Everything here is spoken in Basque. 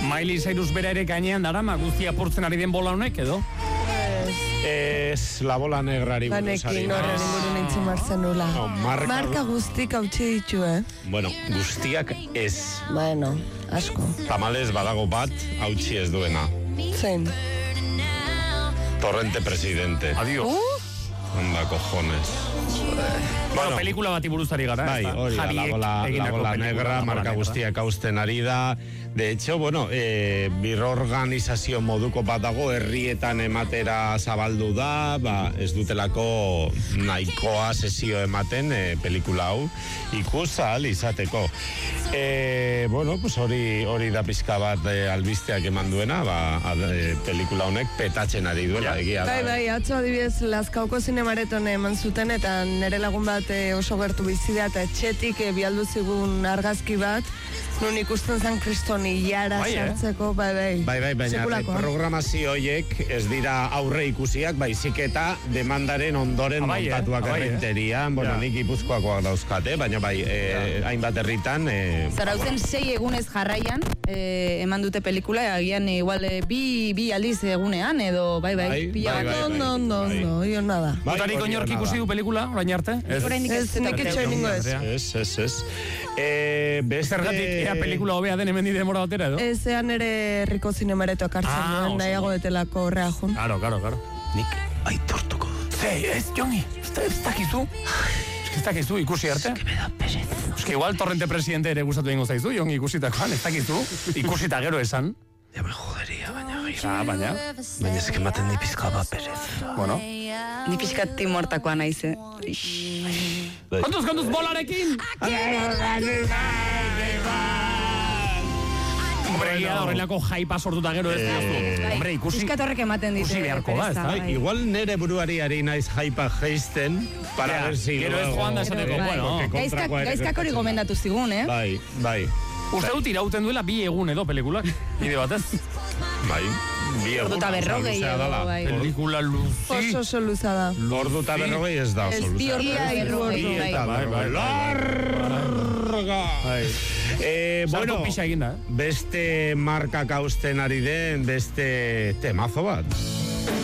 Miley Cyrus bera ere gainean darama, guztia apurtzen ari den bola honek, edo? Ez, la bola negrari buruzari. Banekin horren ingurun entzun martzen nula. No, marka guztik hautsi ditu, Bueno, guztiak ez. Bueno, asko. Tamalez badago bat, hautsi ez duena. Zein? Torrente presidente. Adiós. Onda, cojones. Bueno, pelikula bati buruzari gara. Bai, hori da, la bola negra, marka guztiak hausten ari da. De hecho, bueno, birorganizazio moduko bat dago, herrietan ematera zabaldu da, ez dutelako nahikoa sesio ematen pelikula hau ikus ahal izateko. Bueno, pues hori da pizka bat albisteak eman duena, pelikula honek petatzen ari duela, egia da. Bai, atzo adibidez, Lazkaoko zinemareton eman zuten, eta nire lagun bat oso gertu bizidea, eta etxetik bialdu zigun argazki bat, nun ikusten zen kriston ilara sartzeko, bai. Baina programazio horiek ez dira aurre ikusiak, baizik eta demandaren ondoren montatuak errenterian, bueno, nik Gipuzkoakoak dauzkate, baina hainbat herritan... Zarautzen 6 egunez jarraian, eman dute pelikula, agian igual bi aldiz egunean, edo bai, pila bat. Ondo, jo nada. Botarik oinork ikusi du pelikula, orain arte? Ez, nik etxoen ningo ez. Ez. Zergatik, ea pelikula hobea den hemen demora batera, edo? Ezean ere herriko zinemareto akartzen duen, nahiago betelako horrea jun. Claro. Nik aitortuko dut. Ez, Jongi, ez dakizu. Ez dakizu, ikusi arte. Ez que igual Torrente presidente ere gustatu ingo zaizu, Jongi ikusitakoan, ez dakizu. Ikusita gero esan. Ja me joderia, baina. Baina ez ematen ni pizka bat perez. Bueno. Ni pizka timortakoa naiz, Kontuz bolarekin! Hombre, egia da horrelako jaipa sortuta gero ez dira. Hombre, ikusi beharko da, ez da? Igual nere buruari ari naiz jaipa geisten, para ver si... Gero ez joan da esateko, bueno. Gaizkak hori gomendatu zigun, Bai. Uste dut irauten duela 2 egun edo pelikulak, bide batez. Bai, 2 egun. Ordu eta berrogei edo, bai. Pelikula luzi. Oso luza da. Ordu eta berrogei ez da oso luza. Ez 2 ordu eta Bai. Larga! Bueno, pisa egin da, beste markak hausten ari den, beste temazo bat.